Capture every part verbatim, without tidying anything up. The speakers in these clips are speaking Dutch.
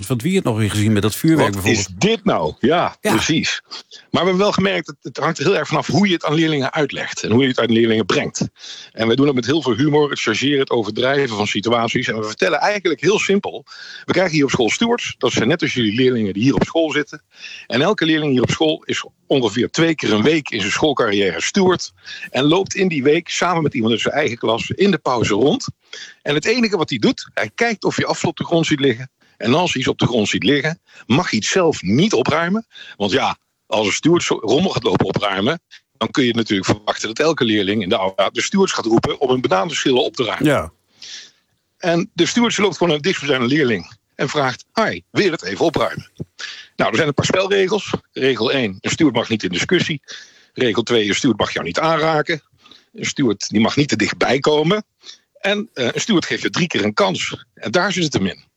van het weekend nog weer gezien met dat vuurwerk Wat bijvoorbeeld. is dit nou? Ja, Ja. precies. Maar we hebben wel gemerkt, dat het hangt er heel erg vanaf hoe je het aan leerlingen uitlegt. En hoe je het aan leerlingen brengt. En we doen het met heel veel humor, het chargeren, het overdrijven van situaties. En we vertellen eigenlijk heel simpel. We krijgen hier op school stewards. Dat zijn net als jullie leerlingen die hier op school zitten. En elke leerling hier op school is ongeveer twee keer een week in zijn schoolcarrière steward. En loopt in die week samen met iemand uit zijn eigen klas in de pauze rond. En het enige wat hij doet, hij kijkt of je afval op de grond ziet liggen. En als hij iets op de grond ziet liggen, mag hij het zelf niet opruimen. Want ja, als een steward zo rommel gaat lopen opruimen, dan kun je natuurlijk verwachten dat elke leerling in de aula de stewards gaat roepen om een bananenschillen op te ruimen. Ja. En de steward loopt gewoon naar de dichtstbijzijnde leerling en vraagt: hi, wil je het even opruimen? Nou, er zijn een paar spelregels. Regel één, een steward mag niet in discussie. Regel twee, een steward mag jou niet aanraken. Een steward die mag niet te dichtbij komen. En uh, een steward geeft je drie keer een kans. En daar zit het hem in.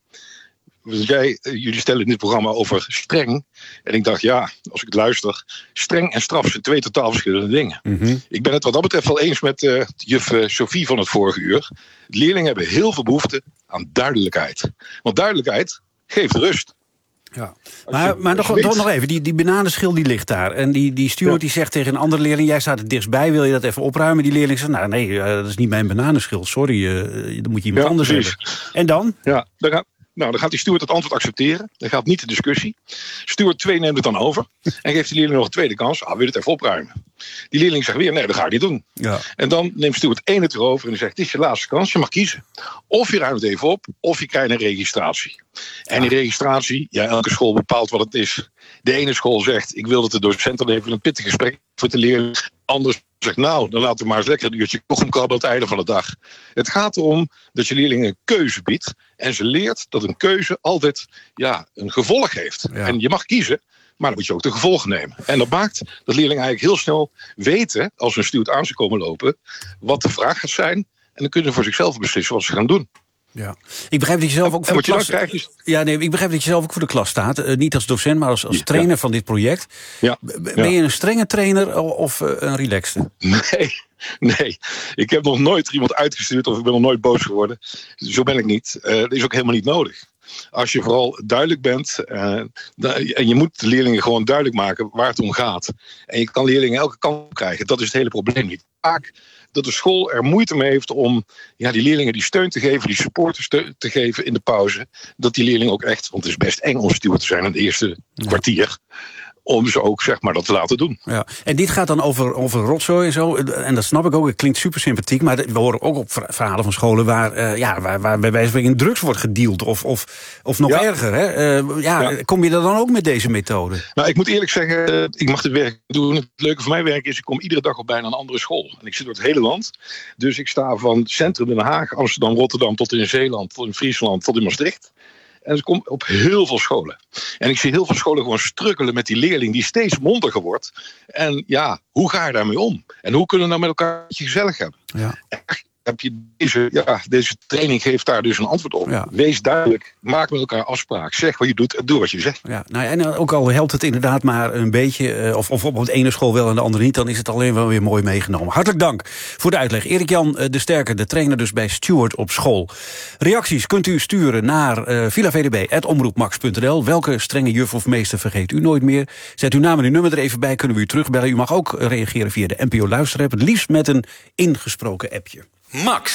Dus jij, jullie stellen in dit programma over streng. En ik dacht, ja, als ik het luister, streng en straf zijn twee totaal verschillende dingen. Mm-hmm. Ik ben het wat dat betreft wel eens met uh, juf uh, Sophie van het vorige uur. Leerlingen hebben heel veel behoefte aan duidelijkheid. Want duidelijkheid geeft rust. Ja. Maar, maar nog, nog, nog even, die, die bananenschil die ligt daar. En die, die steward ja. die zegt tegen een andere leerling: jij staat er dichtstbij, wil je dat even opruimen? Die leerling zegt: nou nee, uh, dat is niet mijn bananenschil, sorry, uh, dan moet je iemand ja, anders precies. hebben. En dan? Ja, dan gaat, nou, dan gaat die steward het antwoord accepteren. Dan gaat niet de discussie. Steward twee neemt het dan over en geeft die leerling nog een tweede kans. Ah, wil je het even opruimen? Die leerling zegt weer: nee, dat ga ik niet doen. Ja. En dan neemt steward één het erover en die zegt: dit is je laatste kans, je mag kiezen. Of je ruimt het even op, of je krijgt een registratie. Ja. En die registratie, ja, elke school bepaalt wat het is. De ene school zegt: ik wil dat de docent dan even een pittig gesprek met de leerling. Anders zegt: nou, dan laten we maar eens lekker een uurtje krabben aan het einde van de dag. Het gaat erom dat je leerlingen een keuze biedt. En ze leert dat een keuze altijd ja, een gevolg heeft. Ja. En je mag kiezen, maar dan moet je ook de gevolgen nemen. En dat maakt dat leerlingen eigenlijk heel snel weten, als een steward aan ze komen lopen, wat de vraag gaat zijn. En dan kunnen ze voor zichzelf beslissen wat ze gaan doen. Ja. Ik begrijp dat je zelf ook voor de klas... Is... Ja, nee, ik begrijp dat je zelf ook voor de klas staat. Uh, niet als docent, maar als, als ja. trainer van dit project. Ja. Ben je een strenge trainer of uh, een relaxte? Nee, nee. Ik heb nog nooit iemand uitgestuurd of ik ben nog nooit boos geworden. Zo ben ik niet. Uh, dat is ook helemaal niet nodig. Als je vooral duidelijk bent, uh, en je moet de leerlingen gewoon duidelijk maken waar het om gaat. En je kan leerlingen elke kant krijgen, dat is het hele probleem niet. Vaak dat de school er moeite mee heeft om ja, die leerlingen die steun te geven, die support te, te geven in de pauze. Dat die leerlingen ook echt, want het is best eng om steward te zijn in het eerste ja. kwartier, om ze ook zeg maar dat te laten doen. Ja. En dit gaat dan over, over rotzooi en zo. En dat snap ik ook. Het klinkt super sympathiek. Maar we horen ook op verhalen van scholen waar, uh, ja, waar, waar bij wijze van in drugs wordt gedeeld. Of, of, of nog ja. erger. Hè? Uh, ja, ja. Kom je er dan ook met deze methode? Nou, ik moet eerlijk zeggen, ik mag dit werk doen. Het leuke van mijn werk is, ik kom iedere dag op bijna een andere school. En ik zit door het hele land. Dus ik sta van centrum Den Haag, Amsterdam, Rotterdam tot in Zeeland, tot in Friesland, tot in Maastricht. En ze komt op heel veel scholen. En ik zie heel veel scholen gewoon struggelen met die leerling die steeds mondiger wordt. En ja, hoe ga je daarmee om? En hoe kunnen we nou met elkaar het gezellig hebben? Ja. Echt, heb je deze, ja, deze training geeft daar dus een antwoord op. Ja. Wees duidelijk, maak met elkaar afspraak. Zeg wat je doet en doe wat je zegt. Ja, nou, en ook al helpt het inderdaad maar een beetje, of, of op de ene school wel en de andere niet, dan is het alleen wel weer mooi meegenomen. Hartelijk dank voor de uitleg. Erik-Jan de Sterker, de trainer dus bij Steward op school. Reacties kunt u sturen naar uh, villa v d b apenstaartje omroepmax punt n l. Welke strenge juf of meester vergeet u nooit meer? Zet uw naam en uw nummer er even bij, kunnen we u terugbellen. U mag ook reageren via de N P O Luisterapp, het liefst met een ingesproken appje. Max.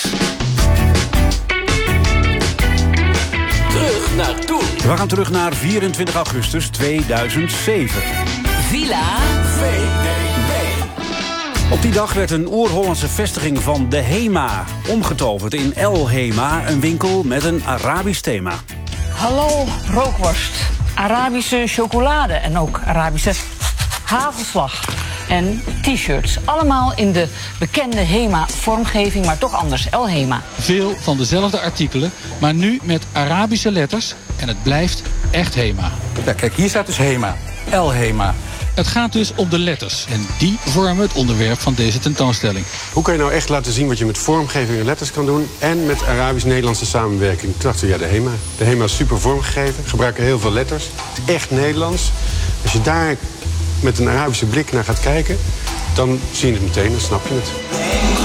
Terug naar toen. We gaan terug naar vierentwintig augustus tweeduizend zeven. Villa V D B. Op die dag werd een oer-Hollandse vestiging van de HEMA omgetoverd in El Hema, een winkel met een Arabisch thema. Hallo rookworst, Arabische chocolade en ook Arabische hagelslag. En t-shirts. Allemaal in de bekende HEMA-vormgeving, maar toch anders. El Hema. Veel van dezelfde artikelen, maar nu met Arabische letters. En het blijft echt HEMA. Ja, kijk, hier staat dus HEMA. El Hema. Het gaat dus om de letters. En die vormen het onderwerp van deze tentoonstelling. Hoe kan je nou echt laten zien wat je met vormgeving en letters kan doen en met Arabisch-Nederlandse samenwerking? Toen dachten we, ja, de HEMA. De HEMA is super vormgegeven, gebruiken heel veel letters. Het is echt Nederlands. Als je daar met een Arabische blik naar gaat kijken, dan zie je het meteen, dan snap je het.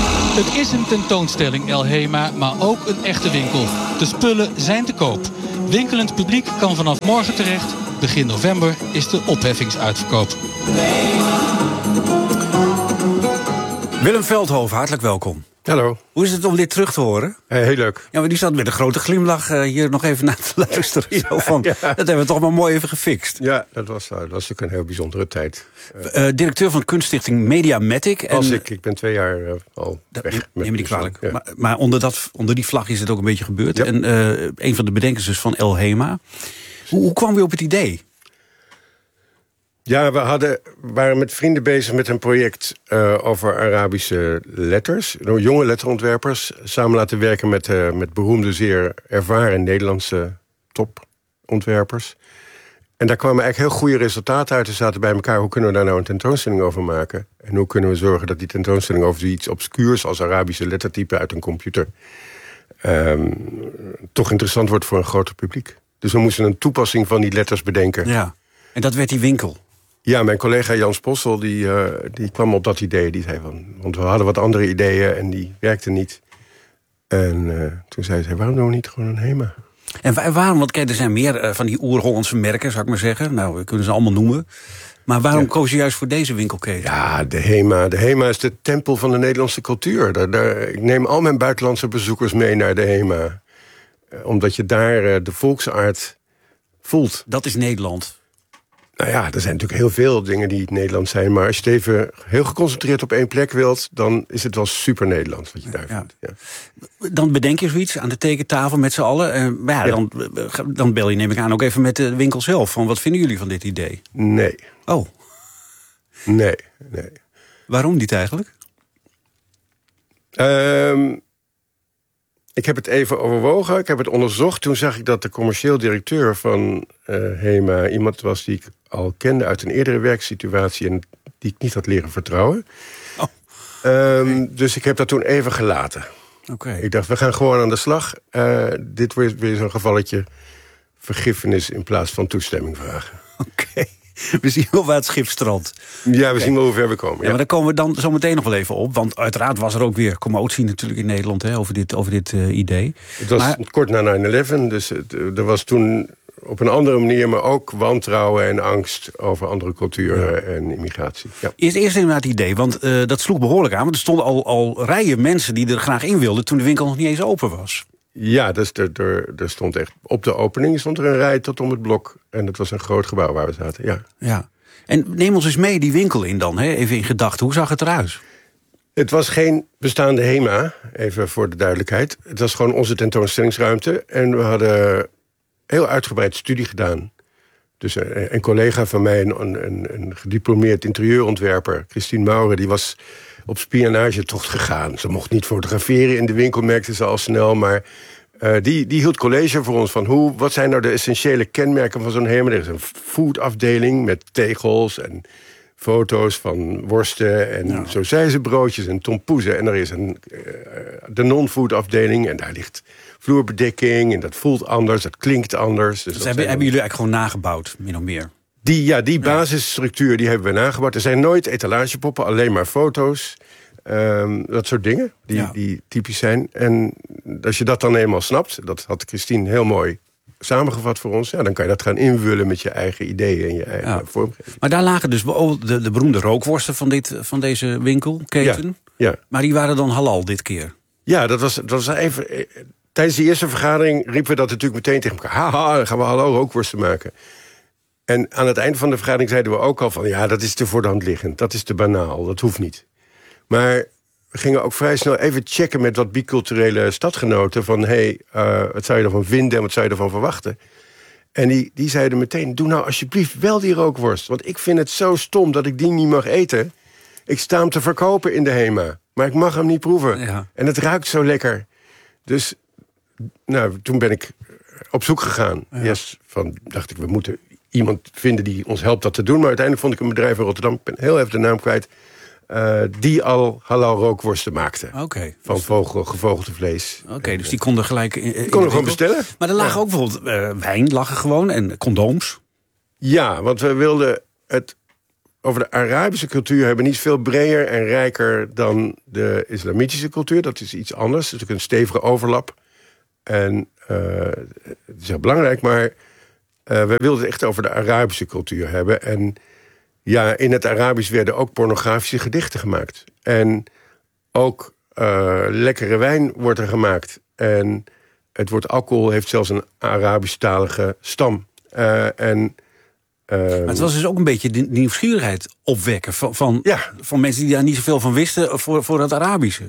Het is een tentoonstelling El Hema, maar ook een echte winkel. De spullen zijn te koop. Winkelend publiek kan vanaf morgen terecht. Begin november is de opheffingsuitverkoop. Willem Veldhoven, hartelijk welkom. Hallo. Hoe is het om dit terug te horen? Hey, heel leuk. Ja, maar die zat met een grote glimlach uh, hier nog even naar te luisteren. Ja, zo van, ja. Dat hebben we toch maar mooi even gefixt. Ja, dat was, dat was natuurlijk een heel bijzondere tijd. Uh, directeur van de kunststichting Mediamatic. Als en, ik, ik ben twee jaar uh, al dat, weg. Neem me niet kwalijk. Ja. Maar, maar onder, dat, onder die vlag is het ook een beetje gebeurd. Ja. En uh, een van de bedenkers dus van El Hema. Hoe, hoe kwam u op het idee? Ja, we hadden, waren met vrienden bezig met een project uh, over Arabische letters. Jonge letterontwerpers samen laten werken met, uh, met beroemde, zeer ervaren Nederlandse topontwerpers. En daar kwamen eigenlijk heel goede resultaten uit. We zaten bij elkaar, hoe kunnen we daar nou een tentoonstelling over maken? En hoe kunnen we zorgen dat die tentoonstelling over iets obscuurs als Arabische lettertype uit een computer um, toch interessant wordt voor een groter publiek. Dus we moesten een toepassing van die letters bedenken. Ja, en dat werd die winkel. Ja, mijn collega Jans Possel, die, uh, die kwam op dat idee. Die zei van, want we hadden wat andere ideeën en die werkten niet. En uh, toen zei ze, waarom doen we niet gewoon een Hema? En waarom, want kijk, er zijn meer uh, van die oer-Hollandse merken, zou ik maar zeggen. Nou, we kunnen ze allemaal noemen. Maar waarom ja. koos je juist voor deze winkelketen? Ja, de Hema. De Hema is de tempel van de Nederlandse cultuur. Daar, daar, ik neem al mijn buitenlandse bezoekers mee naar de Hema. Uh, omdat je daar uh, de volksaard voelt. Dat is Nederland. Nou ja, er zijn natuurlijk heel veel dingen die Nederland zijn. Maar als je het even heel geconcentreerd op één plek wilt, dan is het wel super Nederlands wat je daar ja. vindt. Ja. Dan bedenk je zoiets aan de tekentafel met z'n allen. Uh, maar ja, ja. Dan, dan bel je, neem ik aan, ook even met de winkel zelf. Van wat vinden jullie van dit idee? Nee. Oh. Nee, nee. Waarom niet eigenlijk? Um, ik heb het even overwogen, ik heb het onderzocht. Toen zag ik dat de commercieel directeur van uh, Hema iemand was die ik al kende uit een eerdere werksituatie en die ik niet had leren vertrouwen. Oh. Um, okay. Dus ik heb dat toen even gelaten. Okay. Ik dacht, we gaan gewoon aan de slag. Uh, dit wordt weer zo'n gevalletje vergiffenis in plaats van toestemming vragen. Oké. Okay. We zien wel waar het schip strandt. Ja, we okay. zien wel hoe ver we komen. Ja. Ja, maar daar komen we dan zo meteen nog wel even op. Want uiteraard was er ook weer commotie natuurlijk in Nederland hè, over dit, over dit uh, idee. Het was maar... kort na nine eleven, dus het, er was toen op een andere manier, maar ook wantrouwen en angst over andere culturen ja. en immigratie. Ja. Eerst, eerst inderdaad het idee, want uh, dat sloeg behoorlijk aan. Want er stonden al, al rijen mensen die er graag in wilden toen de winkel nog niet eens open was. Ja, dus er, er, er stond echt op de opening stond er een rij tot om het blok. En dat was een groot gebouw waar we zaten, ja. Ja. En neem ons eens mee die winkel in dan, hè? Even in gedachten. Hoe zag het eruit? Het was geen bestaande Hema, even voor de duidelijkheid. Het was gewoon onze tentoonstellingsruimte. En we hadden heel uitgebreid studie gedaan. Dus een, een collega van mij, een, een, een gediplomeerd interieurontwerper, Christine Maurer, die was op spionagetocht gegaan. Ze mocht niet fotograferen in de winkel, merkte ze al snel, maar uh, die, die hield college voor ons van hoe, wat zijn nou de essentiële kenmerken van zo'n Hema. Er is een foodafdeling met tegels en foto's van worsten en ja. sausijzenbroodjes en tompoezen. En er is een uh, de non-food afdeling en daar ligt vloerbedekking en dat voelt anders, dat klinkt anders. Dus dus hebben, hebben jullie eigenlijk gewoon nagebouwd, min of meer? Die, ja, die basisstructuur die hebben we nagebouwd. Er zijn nooit etalagepoppen, alleen maar foto's. Um, dat soort dingen die, ja. die typisch zijn. En als je dat dan eenmaal snapt, dat had Christine heel mooi samengevat voor ons, ja, dan kan je dat gaan invullen met je eigen ideeën en je eigen ja. vormgeving. Maar daar lagen dus de, de beroemde rookworsten van, dit, van deze winkelketen. Ja, ja. Maar die waren dan halal dit keer. Ja, dat was, dat was even. Tijdens die eerste vergadering riepen we dat natuurlijk meteen tegen elkaar. Haha, dan gaan we halal rookworsten maken. En aan het eind van de vergadering zeiden we ook al van, ja, dat is te voor de hand liggend. Dat is te banaal, dat hoeft niet. Maar we gingen ook vrij snel even checken met wat biculturele stadgenoten van, hé, hey, uh, wat zou je ervan vinden en wat zou je ervan verwachten? En die, die zeiden meteen, doe nou alsjeblieft wel die rookworst. Want ik vind het zo stom dat ik die niet mag eten. Ik sta hem te verkopen in de Hema, maar ik mag hem niet proeven. Ja. En het ruikt zo lekker. Dus nou, toen ben ik op zoek gegaan. Ja. Eerst van, dacht ik, we moeten iemand vinden die ons helpt dat te doen. Maar uiteindelijk vond ik een bedrijf in Rotterdam, ik ben heel even de naam kwijt, Uh, die al halal rookworsten maakte. Okay, van dus vogel, gevogelte vlees. Oké, okay, dus die konden gelijk in, in die konden gewoon bestellen. Maar er lagen ja. ook bijvoorbeeld uh, wijn lagen gewoon en condooms. Ja, want we wilden het over de Arabische cultuur hebben niet veel breder en rijker dan de islamitische cultuur. Dat is iets anders. Dat is natuurlijk een stevige overlap. En uh, het is heel belangrijk, maar uh, wij wilden het echt over de Arabische cultuur hebben. En ja, in het Arabisch werden ook pornografische gedichten gemaakt. En ook uh, lekkere wijn wordt er gemaakt. En het woord alcohol heeft zelfs een Arabisch-talige stam. Uh, en, uh, maar het was dus ook een beetje de nieuwsgierigheid opwekken... van, van, ja. van mensen die daar niet zoveel van wisten voor, voor het Arabische.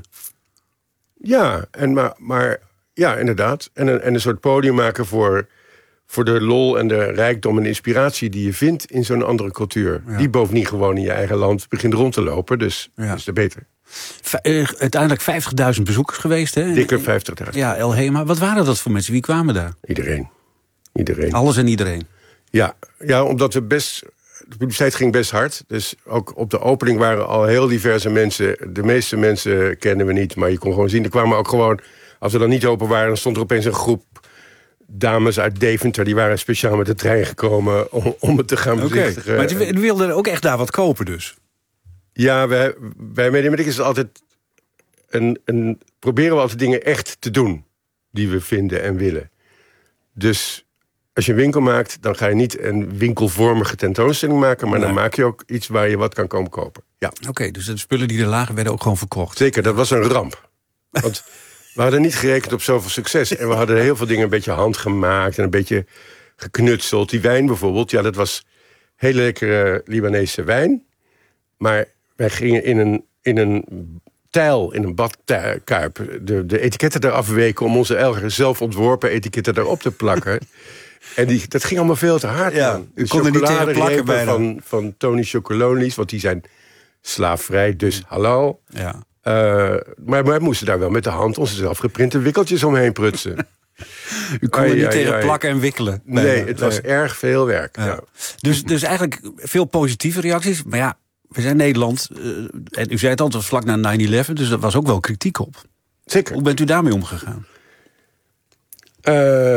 Ja, en maar, maar ja, inderdaad. En een, en een soort podium maken voor, voor de lol en de rijkdom en inspiratie... die je vindt in zo'n andere cultuur. Ja. Die bovendien gewoon in je eigen land begint rond te lopen. Dus ja. dat is er beter. V- uh, uiteindelijk vijftigduizend bezoekers geweest, hè? Dikke vijftigduizend. Ja, El Hema. Wat waren dat voor mensen? Wie kwamen daar? Iedereen. Iedereen. Alles en iedereen? Ja, ja, omdat we best... De publiciteit ging best hard. Dus ook op de opening waren al heel diverse mensen. De meeste mensen kennen we niet, maar je kon gewoon zien. Er kwamen ook gewoon... Als we dan niet open waren, dan stond er opeens een groep dames uit Deventer. Die waren speciaal met de trein gekomen om, om het te gaan bezichtigen. Okay. Maar die wilden ook echt daar wat kopen dus? Ja, wij, bij Mediametric is het altijd... Een, een, proberen we altijd dingen echt te doen die we vinden en willen. Dus als je een winkel maakt, dan ga je niet een winkelvormige tentoonstelling maken... maar nee. dan maak je ook iets waar je wat kan komen kopen. Ja. Oké, okay, dus de spullen die er lagen werden ook gewoon verkocht? Zeker, dat was een ramp. Want we hadden niet gerekend op zoveel succes. En we hadden heel veel dingen een beetje handgemaakt en een beetje geknutseld. Die wijn bijvoorbeeld, ja, dat was hele lekkere Libanese wijn. Maar wij gingen in een, in een tijl, in een badkuip... De, de etiketten eraf weken om onze eigen zelf ontworpen etiketten erop te plakken. En die, dat ging allemaal veel te hard. Ja, u kon er niet tegen plakken bijna. Van, van Tony Chocolonies, want die zijn slaafvrij, dus halal. Ja. Uh, maar wij moesten daar wel met de hand onze zelfgeprinte wikkeltjes omheen prutsen. U kon er niet ai, tegen ai. plakken en wikkelen. Nee, nee het nee. was erg veel werk. Ja. Ja. Dus, dus eigenlijk veel positieve reacties. Maar ja, we zijn Nederland. Uh, en u zei het al, het was vlak na nine eleven, dus daar was ook wel kritiek op. Zeker. Hoe bent u daarmee omgegaan? Uh,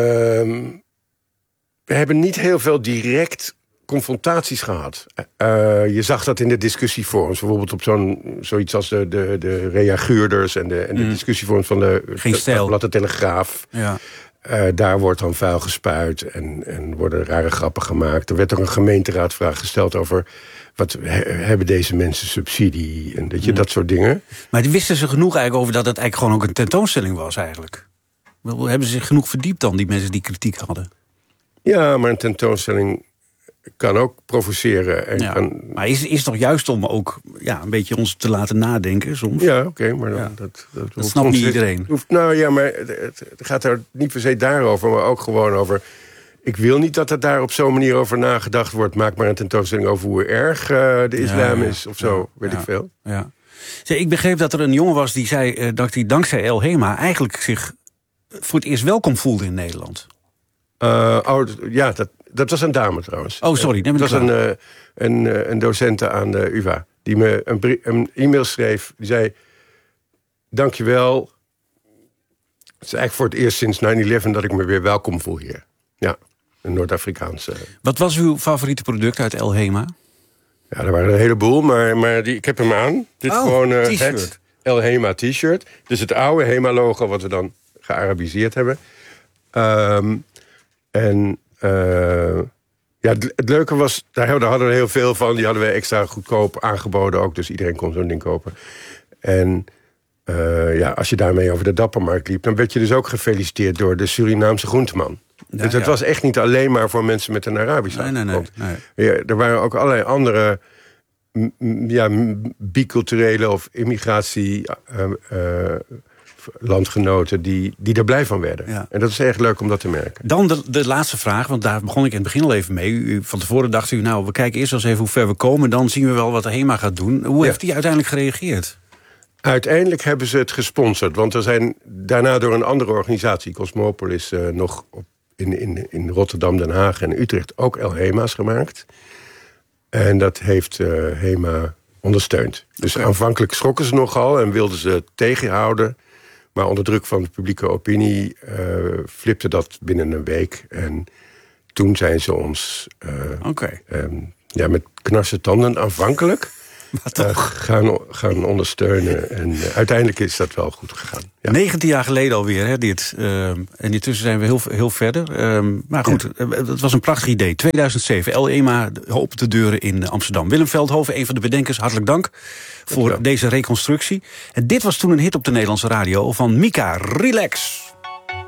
we hebben niet heel veel direct confrontaties gehad. Uh, je zag dat in de discussieforums. Bijvoorbeeld op zo'n zoiets als de, de, de reaguurders... en de, en de mm. discussieforums van de, de, de, de Telegraaf. Ja. Uh, daar wordt dan vuil gespuit en, en worden rare grappen gemaakt. Er werd ook een gemeenteraadvraag gesteld over... wat he, hebben deze mensen subsidie en dat, je, mm. dat soort dingen. Maar die wisten ze genoeg eigenlijk over dat het eigenlijk gewoon ook een tentoonstelling was eigenlijk? Hebben ze zich genoeg verdiept dan, die mensen die kritiek hadden? Ja, maar een tentoonstelling kan ook provoceren. En ja, kan... Maar is, is toch juist om ook ja, een beetje ons te laten nadenken soms? Ja, oké, okay, maar dan, ja. dat, dat, dat snapt niet iedereen. Hoeft, nou ja, maar het, het gaat er niet per se daarover, maar ook gewoon over... Ik wil niet dat er daar op zo'n manier over nagedacht wordt. Maak maar een tentoonstelling over hoe erg uh, de islam ja, is of zo, ja, weet ja, ik veel. Ja. Zeg, ik begreep dat er een jongen was die zei uh, dat hij dankzij El Hema eigenlijk zich voor het eerst welkom voelde in Nederland. Uh, oh, ja, dat, dat was een dame trouwens. Oh, sorry. Dat was een, uh, een, uh, een docente aan de U vA. Die me een, brie- een e-mail schreef. Die zei, dankjewel. Het is eigenlijk voor het eerst sinds nine eleven dat ik me weer welkom voel hier. Ja, een Noord-Afrikaanse. Wat was uw favoriete product uit El Hema? Ja, er waren een heleboel, maar, maar die, ik heb hem aan. Dit oh, gewoon uh, t-shirt. Het El Hema t-shirt. Dus het oude Hema-logo wat we dan gearabiseerd hebben. Um, en uh, ja, het, het leuke was, daar hadden we heel veel van. Die hadden we extra goedkoop aangeboden ook. Dus iedereen kon zo'n ding kopen. En uh, ja, als je daarmee over de Dappermarkt liep... dan werd je dus ook gefeliciteerd door de Surinaamse groenteman. Ja, dus het ja. was echt niet alleen maar voor mensen met een Arabisch nee, nee, nee, nee. Ja, er waren ook allerlei andere m, ja, biculturele of immigratie... Uh, uh, landgenoten die, die er blij van werden. Ja. En dat is echt leuk om dat te merken. Dan de, de laatste vraag, want daar begon ik in het begin al even mee. U, van tevoren dacht u, nou, we kijken eerst eens even hoe ver we komen... dan zien we wel wat de Hema gaat doen. Hoe ja. heeft hij uiteindelijk gereageerd? Uiteindelijk hebben ze het gesponsord. Want er zijn daarna door een andere organisatie... Cosmopolis, uh, nog op, in, in, in Rotterdam, Den Haag en Utrecht... ook El Hema's gemaakt. En dat heeft uh, Hema ondersteund. Dus okay. aanvankelijk schrokken ze nogal en wilden ze tegenhouden... Maar onder druk van de publieke opinie uh, flipte dat binnen een week. En toen zijn ze ons uh, okay. um, ja, met knarse tanden aanvankelijk... toch. uh, gaan, gaan ondersteunen. En uh, uiteindelijk is dat wel goed gegaan. Ja. negentien jaar geleden alweer, hè, dit. Uh, en intussen zijn we heel, heel verder. Uh, maar goed, ja. uh, het was een prachtig idee. tweeduizend zeven, El Ema opent de deuren in Amsterdam. Willem Veldhoven, een van de bedenkers, hartelijk dank voor deze reconstructie. En dit was toen een hit op de Nederlandse radio van Mika. Relax.